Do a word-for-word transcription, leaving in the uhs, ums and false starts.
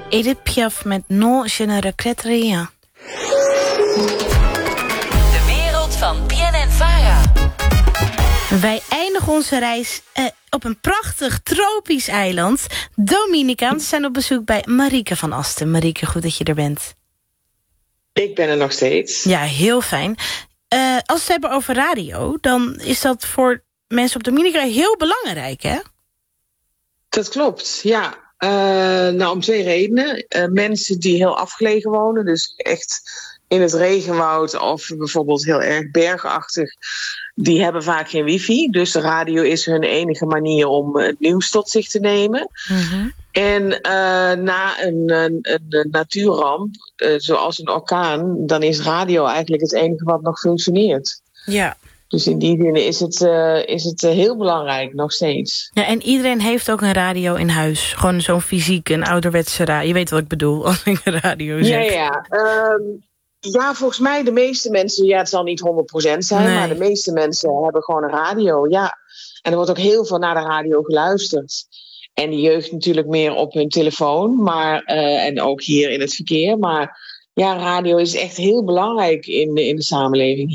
Edith Piaf met Non je ne regrette rien. De wereld van B N N-Vara. Wij eindigen onze reis eh, op een prachtig tropisch eiland, Dominica. We zijn op bezoek bij Marieke van Asten. Marieke, goed dat je er bent. Ik ben er nog steeds. Ja, heel fijn. Uh, als we het hebben over radio, dan is dat voor mensen op Dominica heel belangrijk, hè? Dat klopt, ja. Uh, nou, om twee redenen. Uh, mensen die heel afgelegen wonen, dus echt in het regenwoud of bijvoorbeeld heel erg bergachtig, die hebben vaak geen wifi. Dus de radio is hun enige manier om het nieuws tot zich te nemen. Mm-hmm. En uh, na een, een, een natuurramp, uh, zoals een orkaan, dan is radio eigenlijk het enige wat nog functioneert. Ja. Dus in die zin is het, uh, is het uh, heel belangrijk, nog steeds. Ja, en iedereen heeft ook een radio in huis. Gewoon zo'n fysiek, een ouderwetse radio. Je weet wat ik bedoel als ik een radio zeg. Ja, ja. Um, ja, volgens mij de meeste mensen, ja, het zal niet honderd procent zijn, nee. Maar de meeste mensen hebben gewoon een radio, ja. En er wordt ook heel veel naar de radio geluisterd. En de jeugd natuurlijk meer op hun telefoon, maar uh, en ook hier in het verkeer. Maar ja, radio is echt heel belangrijk in, in de samenleving.